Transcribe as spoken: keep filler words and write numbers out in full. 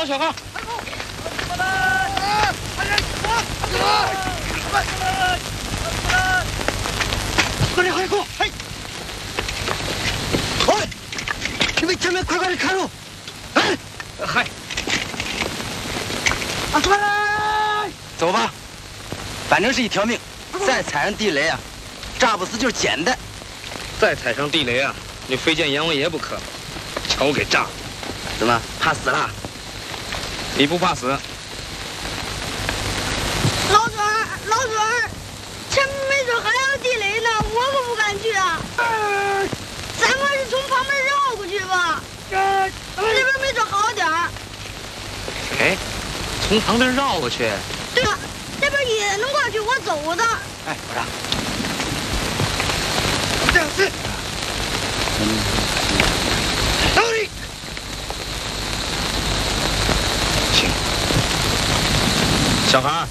走，小孩。快点，快过！嘿，快！你们前面快快的看路！哎，嗨！啊，出来！ 走吧，反正是一条命，再踩上地雷啊，炸不死就是捡的。 再踩上地雷啊，你非见阎王爷不可！瞧我给炸了！ 怎么怕死了？ 你不怕死？ 老准儿，老准儿，前面没准还有地雷呢，我可不敢去啊！咱们是从旁边绕过去吧，那边没准好点儿。 哎，从旁边绕过去？ 对了，那边也能过去，我走的。 哎，我让。 这样是。到你。行。小孩，